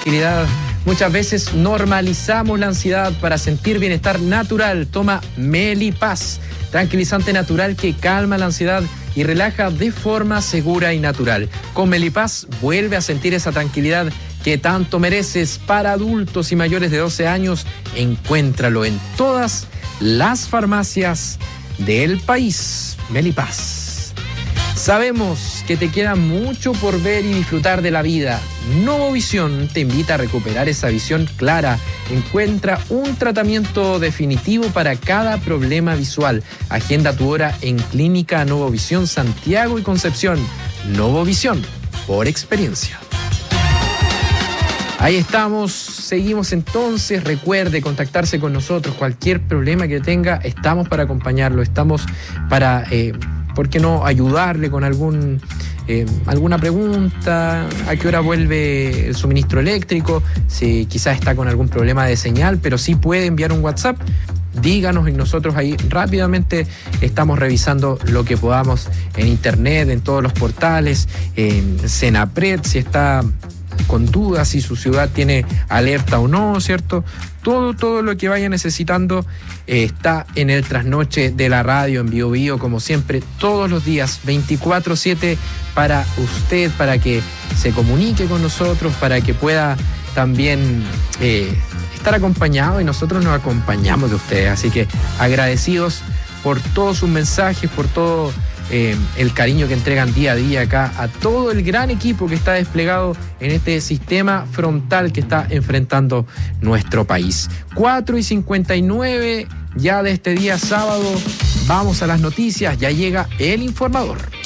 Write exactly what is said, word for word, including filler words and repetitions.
tranquilidad. Muchas veces normalizamos la ansiedad para sentir bienestar natural. Toma Melipaz, tranquilizante natural que calma la ansiedad y relaja de forma segura y natural. Con Melipaz vuelve a sentir esa tranquilidad que tanto mereces. Para adultos y mayores de doce años, encuéntralo en todas las farmacias del país. Melipaz. Sabemos que te queda mucho por ver y disfrutar de la vida. Novovisión te invita a recuperar esa visión clara. Encuentra un tratamiento definitivo para cada problema visual. Agenda tu hora en Clínica Novovisión Santiago y Concepción. Novovisión, por experiencia. Ahí estamos, seguimos entonces. Recuerde contactarse con nosotros. Cualquier problema que tenga, estamos para acompañarlo, estamos para... Eh, ¿Por qué no ayudarle con algún, eh, alguna pregunta? ¿A qué hora vuelve el suministro eléctrico? Si quizás está con algún problema de señal, pero sí puede enviar un WhatsApp. Díganos y nosotros ahí rápidamente estamos revisando lo que podamos en internet, en todos los portales, en Senapred, si está con dudas si su ciudad tiene alerta o no, ¿cierto? Todo, todo lo que vaya necesitando eh, está en el trasnoche de la radio en Bio Bio, como siempre, todos los días, veinticuatro siete para usted, para que se comunique con nosotros, para que pueda también eh, estar acompañado y nosotros nos acompañamos de ustedes. Así que agradecidos por todos sus mensajes, por todo Eh, el cariño que entregan día a día acá a todo el gran equipo que está desplegado en este sistema frontal que está enfrentando nuestro país. cuatro y cincuenta y nueve ya de este día sábado. Vamos a las noticias, ya llega el informador.